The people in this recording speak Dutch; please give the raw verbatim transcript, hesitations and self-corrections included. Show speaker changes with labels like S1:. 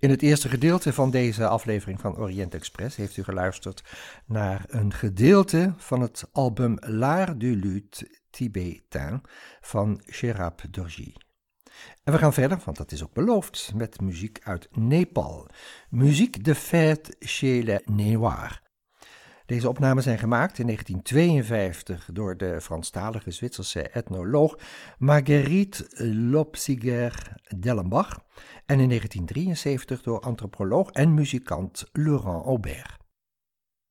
S1: In het eerste gedeelte van deze aflevering van Orient Express heeft u geluisterd naar een gedeelte van het album L'Art du Luth Tibétain van Sherab Dorji. En we gaan verder, want dat is ook beloofd, met muziek uit Nepal. Muziek de fête chez les Newar. Deze opnames zijn gemaakt in negentien tweeënvijftig door de Franstalige Zwitserse etnoloog Marguerite Lopsiger-Dellenbach en in negentien drieënzeventig door antropoloog en muzikant Laurent Aubert.